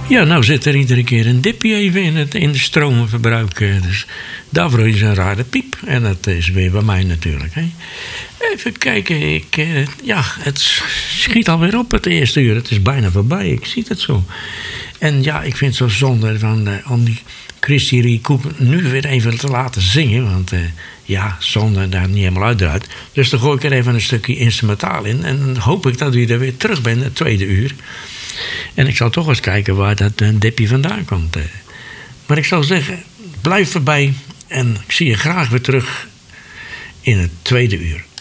Ja, nou zit er iedere keer een dipje even in de stromenverbruik. Dus daarvoor is een rare piep. En dat is weer bij mij natuurlijk. Hè. Even kijken. Het schiet alweer op het eerste uur. Het is bijna voorbij. Ik zie het zo. En ja, ik vind het zo zonde om die Christy Rie Koep nu weer even te laten zingen. Want zonde daar niet helemaal uitdraait. Dus dan gooi ik er even een stukje instrumentaal in. En dan hoop ik dat u er weer terug bent, het tweede uur. En ik zal toch eens kijken waar dat dipje vandaan komt. Maar ik zou zeggen, blijf erbij. En ik zie je graag weer terug in het tweede uur.